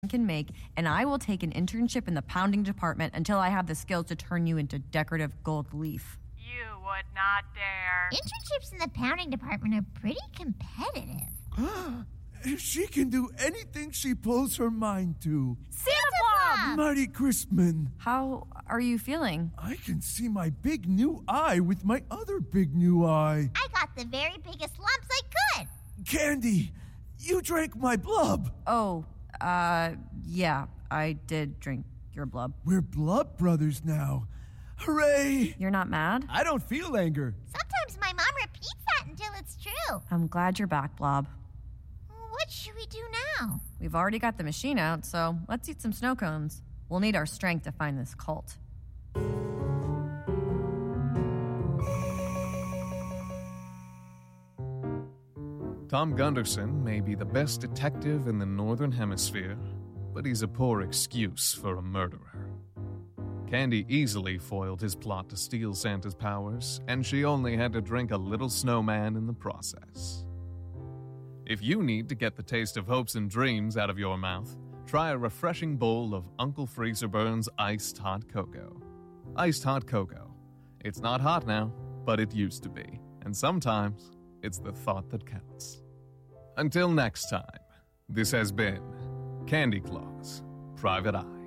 can make, and I will take an internship in the pounding department until I have the skills to turn you into decorative gold leaf. You would not dare. Internships in the pounding department are pretty competitive. She can do anything she pulls her mind to. Santa Blob! Mighty Crispman. How are you feeling? I can see my big new eye with my other big new eye. I got the very biggest lumps I could. Candy, you drank my blub. Oh, yeah, I did drink your blub. We're blood brothers now. Hooray! You're not mad? I don't feel anger. Sometimes my mom repeats that until it's true. I'm glad you're back, Blob. What should we do now? We've already got the machine out, so let's eat some snow cones. We'll need our strength to find this cult. Tom Gunderson may be the best detective in the Northern Hemisphere, but he's a poor excuse for a murderer. Candy easily foiled his plot to steal Santa's powers, and she only had to drink a little snowman in the process. If you need to get the taste of hopes and dreams out of your mouth, try a refreshing bowl of Uncle Freezerburn's Iced Hot Cocoa. Iced Hot Cocoa. It's not hot now, but it used to be, and sometimes it's the thought that counts. Until next time, this has been Candy Claus, Private Eye.